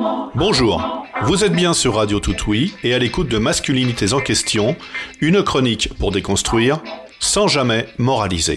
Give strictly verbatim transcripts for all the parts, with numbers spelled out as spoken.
Bonjour, vous êtes bien sur Radio Toutoui et à l'écoute de Masculinités en question, une chronique pour déconstruire, sans jamais moraliser.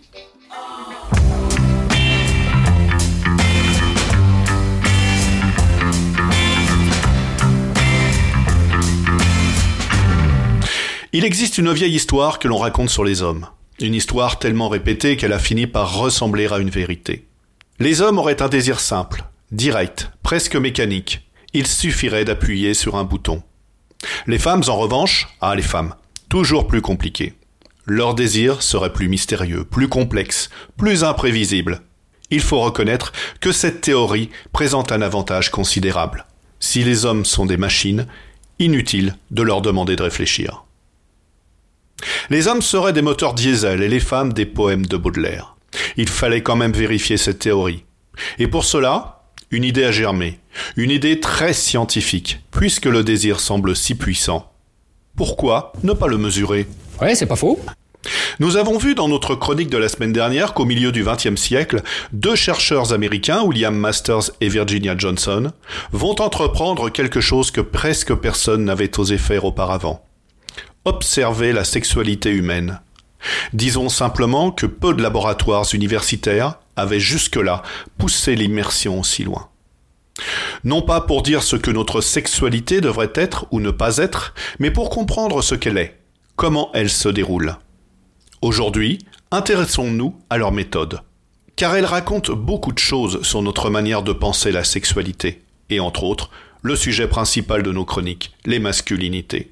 Il existe une vieille histoire que l'on raconte sur les hommes. Une histoire tellement répétée qu'elle a fini par ressembler à une vérité. Les hommes auraient un désir simple, direct, presque mécanique. Il suffirait d'appuyer sur un bouton. Les femmes, en revanche, ah les femmes, toujours plus compliquées. Leur désir serait plus mystérieux, plus complexe, plus imprévisible. Il faut reconnaître que cette théorie présente un avantage considérable. Si les hommes sont des machines, inutile de leur demander de réfléchir. Les hommes seraient des moteurs diesel et les femmes des poèmes de Baudelaire. Il fallait quand même vérifier cette théorie. Et pour cela, une idée a germé. Une idée très scientifique, puisque le désir semble si puissant. Pourquoi ne pas le mesurer ? Ouais, c'est pas faux. Nous avons vu dans notre chronique de la semaine dernière qu'au milieu du vingtième siècle, deux chercheurs américains, William Masters et Virginia Johnson, vont entreprendre quelque chose que presque personne n'avait osé faire auparavant. Observer la sexualité humaine. Disons simplement que peu de laboratoires universitaires avaient jusque-là poussé l'immersion aussi loin. Non pas pour dire ce que notre sexualité devrait être ou ne pas être, mais pour comprendre ce qu'elle est, comment elle se déroule. Aujourd'hui, intéressons-nous à leur méthode, car elle raconte beaucoup de choses sur notre manière de penser la sexualité, et entre autres, le sujet principal de nos chroniques, les masculinités.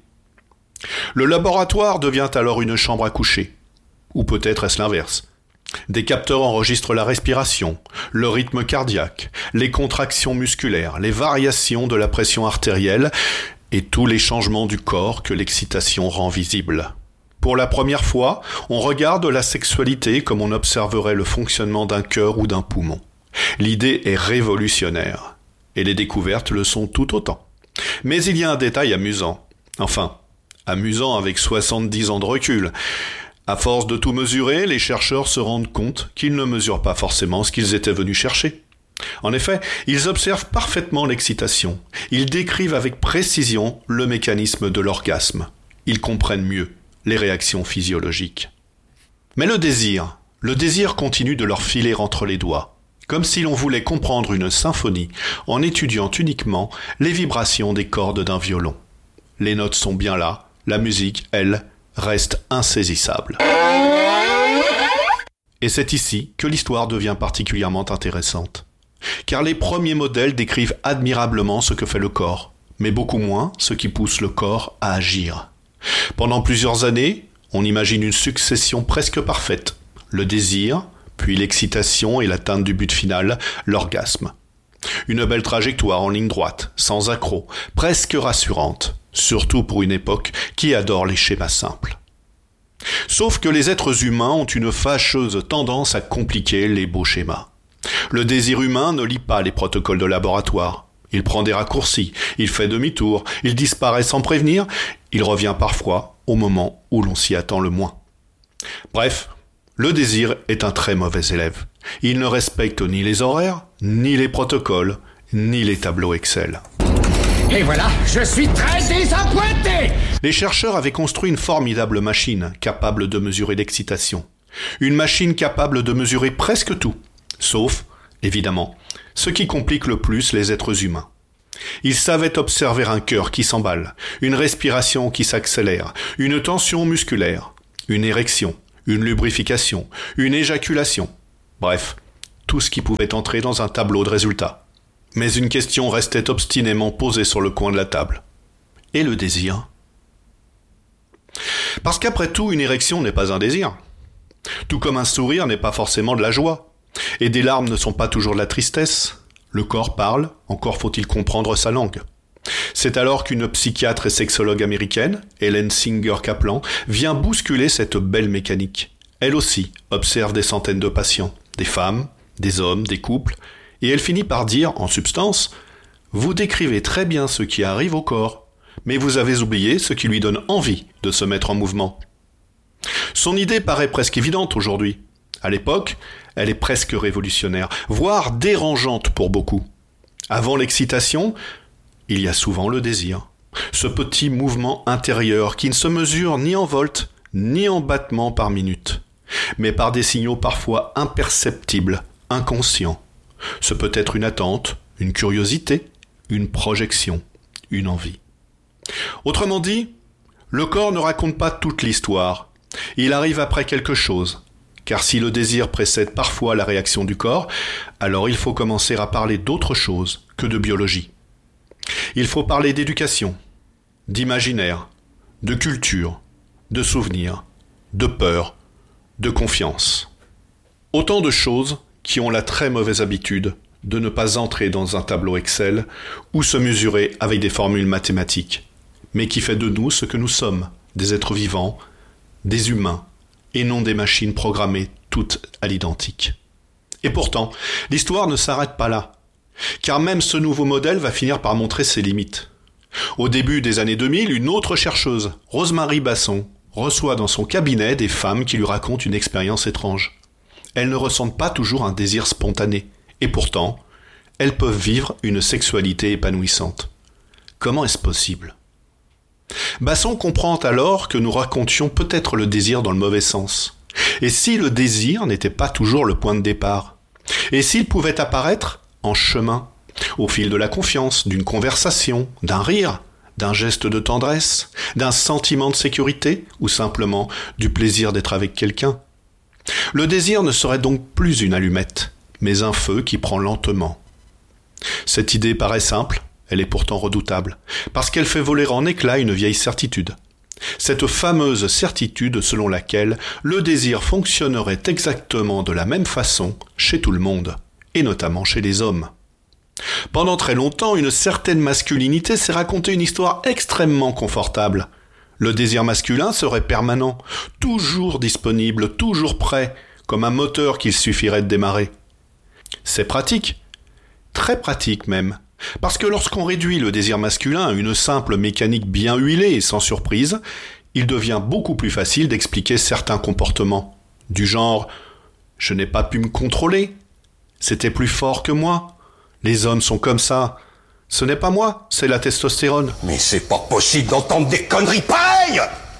Le laboratoire devient alors une chambre à coucher. Ou peut-être est-ce l'inverse. Des capteurs enregistrent la respiration, le rythme cardiaque, les contractions musculaires, les variations de la pression artérielle et tous les changements du corps que l'excitation rend visibles. Pour la première fois, on regarde la sexualité comme on observerait le fonctionnement d'un cœur ou d'un poumon. L'idée est révolutionnaire. Et les découvertes le sont tout autant. Mais il y a un détail amusant. Enfin, amusant avec soixante-dix ans de recul. À force de tout mesurer, les chercheurs se rendent compte qu'ils ne mesurent pas forcément ce qu'ils étaient venus chercher. En effet, ils observent parfaitement l'excitation. Ils décrivent avec précision le mécanisme de l'orgasme. Ils comprennent mieux les réactions physiologiques. Mais le désir, le désir continue de leur filer entre les doigts, comme si l'on voulait comprendre une symphonie en étudiant uniquement les vibrations des cordes d'un violon. Les notes sont bien là, la musique, elle, reste insaisissable. Et c'est ici que l'histoire devient particulièrement intéressante. Car les premiers modèles décrivent admirablement ce que fait le corps, mais beaucoup moins ce qui pousse le corps à agir. Pendant plusieurs années, on imagine une succession presque parfaite. Le désir, puis l'excitation et l'atteinte du but final, l'orgasme. Une belle trajectoire en ligne droite, sans accroc, presque rassurante. Surtout pour une époque qui adore les schémas simples. Sauf que les êtres humains ont une fâcheuse tendance à compliquer les beaux schémas. Le désir humain ne lit pas les protocoles de laboratoire. Il prend des raccourcis, il fait demi-tour, il disparaît sans prévenir, il revient parfois au moment où l'on s'y attend le moins. Bref, le désir est un très mauvais élève. Il ne respecte ni les horaires, ni les protocoles, ni les tableaux Excel. Et voilà, je suis très désappointé. Les chercheurs avaient construit une formidable machine capable de mesurer l'excitation. Une machine capable de mesurer presque tout, sauf, évidemment, ce qui complique le plus les êtres humains. Ils savaient observer un cœur qui s'emballe, une respiration qui s'accélère, une tension musculaire, une érection, une lubrification, une éjaculation. Bref, tout ce qui pouvait entrer dans un tableau de résultats. Mais une question restait obstinément posée sur le coin de la table. Et le désir ? Parce qu'après tout, une érection n'est pas un désir. Tout comme un sourire n'est pas forcément de la joie. Et des larmes ne sont pas toujours de la tristesse. Le corps parle, encore faut-il comprendre sa langue. C'est alors qu'une psychiatre et sexologue américaine, Helen Singer Kaplan, vient bousculer cette belle mécanique. Elle aussi observe des centaines de patients, des femmes, des hommes, des couples, et elle finit par dire, en substance, « Vous décrivez très bien ce qui arrive au corps, mais vous avez oublié ce qui lui donne envie de se mettre en mouvement. » Son idée paraît presque évidente aujourd'hui. À l'époque, elle est presque révolutionnaire, voire dérangeante pour beaucoup. Avant l'excitation, il y a souvent le désir. Ce petit mouvement intérieur qui ne se mesure ni en volts, ni en battements par minute, mais par des signaux parfois imperceptibles, inconscients. Ce peut être une attente, une curiosité, une projection, une envie. Autrement dit, le corps ne raconte pas toute l'histoire. Il arrive après quelque chose. Car si le désir précède parfois la réaction du corps, alors il faut commencer à parler d'autre chose que de biologie. Il faut parler d'éducation, d'imaginaire, de culture, de souvenirs, de peur, de confiance. Autant de choses qui ont la très mauvaise habitude de ne pas entrer dans un tableau Excel ou se mesurer avec des formules mathématiques, mais qui fait de nous ce que nous sommes, des êtres vivants, des humains, et non des machines programmées toutes à l'identique. Et pourtant, l'histoire ne s'arrête pas là, car même ce nouveau modèle va finir par montrer ses limites. Au début des années deux mille, une autre chercheuse, Rosemarie Basson, reçoit dans son cabinet des femmes qui lui racontent une expérience étrange. Elles ne ressentent pas toujours un désir spontané, et pourtant, elles peuvent vivre une sexualité épanouissante. Comment est-ce possible ? Basson comprend alors que nous racontions peut-être le désir dans le mauvais sens. Et si le désir n'était pas toujours le point de départ ? Et s'il pouvait apparaître en chemin, au fil de la confiance, d'une conversation, d'un rire, d'un geste de tendresse, d'un sentiment de sécurité ou simplement du plaisir d'être avec quelqu'un ? Le désir ne serait donc plus une allumette, mais un feu qui prend lentement. Cette idée paraît simple, elle est pourtant redoutable, parce qu'elle fait voler en éclats une vieille certitude. Cette fameuse certitude selon laquelle le désir fonctionnerait exactement de la même façon chez tout le monde, et notamment chez les hommes. Pendant très longtemps, une certaine masculinité s'est raconté une histoire extrêmement confortable. Le désir masculin serait permanent, toujours disponible, toujours prêt, comme un moteur qu'il suffirait de démarrer. C'est pratique, très pratique même, parce que lorsqu'on réduit le désir masculin à une simple mécanique bien huilée et sans surprise, il devient beaucoup plus facile d'expliquer certains comportements, du genre « je n'ai pas pu me contrôler, c'était plus fort que moi, les hommes sont comme ça, ce n'est pas moi, c'est la testostérone. » Mais c'est pas possible d'entendre des conneries pareilles !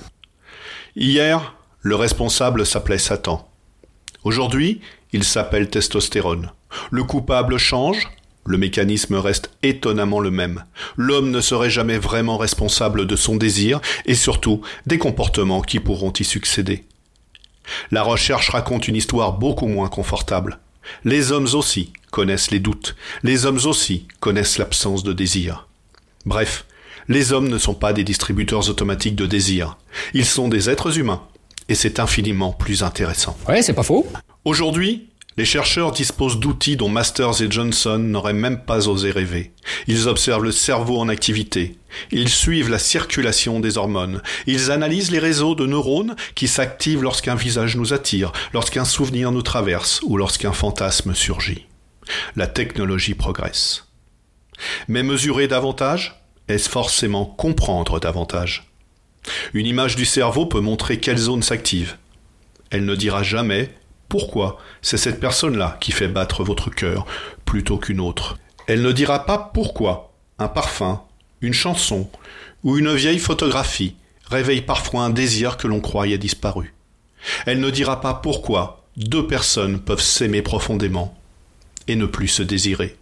Hier, le responsable s'appelait Satan. Aujourd'hui, il s'appelle testostérone. Le coupable change, le mécanisme reste étonnamment le même. L'homme ne serait jamais vraiment responsable de son désir et surtout des comportements qui pourront y succéder. La recherche raconte une histoire beaucoup moins confortable. Les hommes aussi connaissent les doutes. Les hommes aussi connaissent l'absence de désir. Bref, les hommes ne sont pas des distributeurs automatiques de désir. Ils sont des êtres humains. Et c'est infiniment plus intéressant. Ouais, c'est pas faux. Aujourd'hui, les chercheurs disposent d'outils dont Masters et Johnson n'auraient même pas osé rêver. Ils observent le cerveau en activité. Ils suivent la circulation des hormones. Ils analysent les réseaux de neurones qui s'activent lorsqu'un visage nous attire, lorsqu'un souvenir nous traverse ou lorsqu'un fantasme surgit. La technologie progresse. Mais mesurer davantage, est-ce forcément comprendre davantage ? Une image du cerveau peut montrer quelle zone s'active. Elle ne dira jamais pourquoi c'est cette personne-là qui fait battre votre cœur plutôt qu'une autre. Elle ne dira pas pourquoi un parfum, une chanson ou une vieille photographie réveille parfois un désir que l'on croyait disparu. Elle ne dira pas pourquoi deux personnes peuvent s'aimer profondément et ne plus se désirer.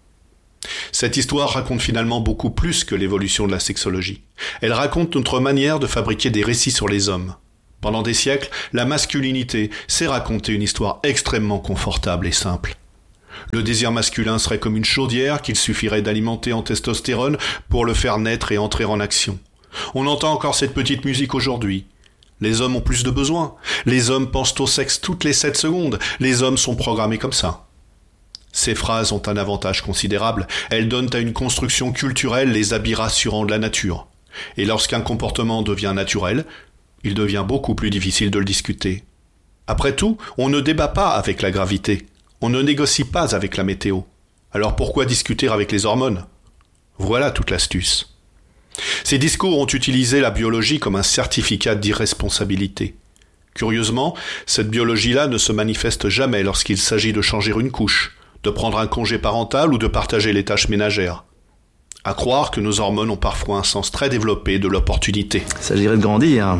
Cette histoire raconte finalement beaucoup plus que l'évolution de la sexologie. Elle raconte notre manière de fabriquer des récits sur les hommes. Pendant des siècles, la masculinité s'est raconté une histoire extrêmement confortable et simple. Le désir masculin serait comme une chaudière qu'il suffirait d'alimenter en testostérone pour le faire naître et entrer en action. On entend encore cette petite musique aujourd'hui. Les hommes ont plus de besoins. Les hommes pensent au sexe toutes les sept secondes. Les hommes sont programmés comme ça. Ces phrases ont un avantage considérable. Elles donnent à une construction culturelle les habits rassurants de la nature. Et lorsqu'un comportement devient naturel, il devient beaucoup plus difficile de le discuter. Après tout, on ne débat pas avec la gravité. On ne négocie pas avec la météo. Alors pourquoi discuter avec les hormones ? Voilà toute l'astuce. Ces discours ont utilisé la biologie comme un certificat d'irresponsabilité. Curieusement, cette biologie-là ne se manifeste jamais lorsqu'il s'agit de changer une couche, de prendre un congé parental ou de partager les tâches ménagères. À croire que nos hormones ont parfois un sens très développé de l'opportunité. Il s'agirait de grandir.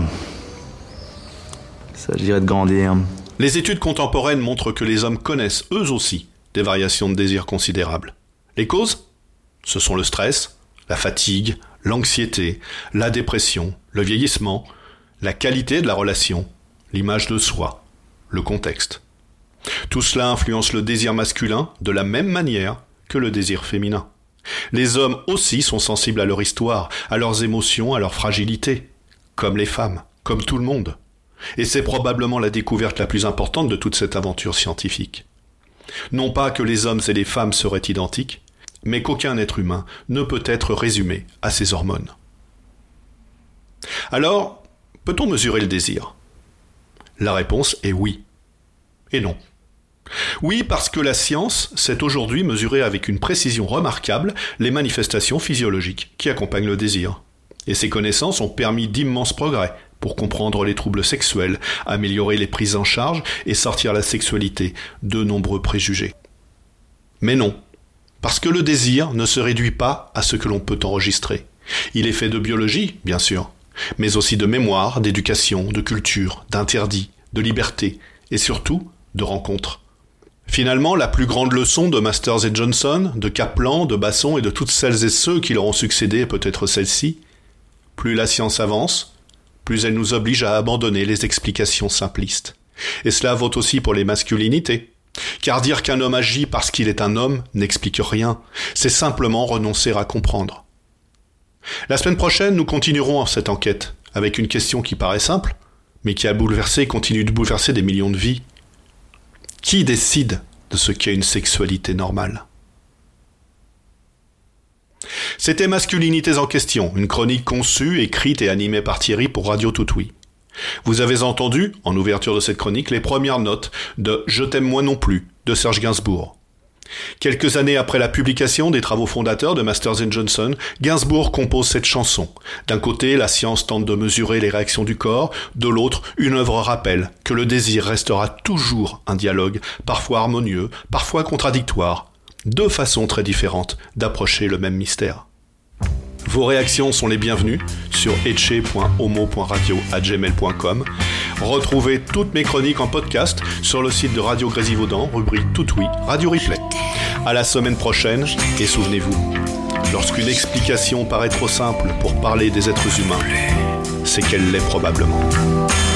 Il s'agirait de grandir. Les études contemporaines montrent que les hommes connaissent eux aussi des variations de désir considérables. Les causes ? Ce sont le stress, la fatigue, l'anxiété, la dépression, le vieillissement, la qualité de la relation, l'image de soi, le contexte. Tout cela influence le désir masculin de la même manière que le désir féminin. Les hommes aussi sont sensibles à leur histoire, à leurs émotions, à leur fragilité, comme les femmes, comme tout le monde. Et c'est probablement la découverte la plus importante de toute cette aventure scientifique. Non pas que les hommes et les femmes seraient identiques, mais qu'aucun être humain ne peut être résumé à ses hormones. Alors, peut-on mesurer le désir ? La réponse est oui. Et non. Oui, parce que la science sait aujourd'hui mesurer avec une précision remarquable les manifestations physiologiques qui accompagnent le désir. Et ces connaissances ont permis d'immenses progrès pour comprendre les troubles sexuels, améliorer les prises en charge et sortir la sexualité de nombreux préjugés. Mais non, parce que le désir ne se réduit pas à ce que l'on peut enregistrer. Il est fait de biologie, bien sûr, mais aussi de mémoire, d'éducation, de culture, d'interdits, de liberté et surtout de rencontres. Finalement, la plus grande leçon de Masters et Johnson, de Kaplan, de Basson et de toutes celles et ceux qui leur ont succédé est peut-être celle-ci. Plus la science avance, plus elle nous oblige à abandonner les explications simplistes. Et cela vaut aussi pour les masculinités. Car dire qu'un homme agit parce qu'il est un homme n'explique rien, c'est simplement renoncer à comprendre. La semaine prochaine, nous continuerons cette enquête avec une question qui paraît simple, mais qui a bouleversé et continue de bouleverser des millions de vies. Qui décide de ce qu'est une sexualité normale ? C'était Masculinités en question, une chronique conçue, écrite et animée par Thierry pour Radio Tout-Oui. Vous avez entendu, en ouverture de cette chronique, les premières notes de « Je t'aime moi non plus » de Serge Gainsbourg. Quelques années après la publication des travaux fondateurs de Masters and Johnson, Gainsbourg compose cette chanson. D'un côté, la science tente de mesurer les réactions du corps, de l'autre, une œuvre rappelle que le désir restera toujours un dialogue, parfois harmonieux, parfois contradictoire. Deux façons très différentes d'approcher le même mystère. Vos réactions sont les bienvenues sur etche point homo point radio arobase gmail point com. Retrouvez toutes mes chroniques en podcast sur le site de Radio Grésivaudan, rubrique Tout-Oui, Radio Replay. À la semaine prochaine, et souvenez-vous, lorsqu'une explication paraît trop simple pour parler des êtres humains, c'est qu'elle l'est probablement.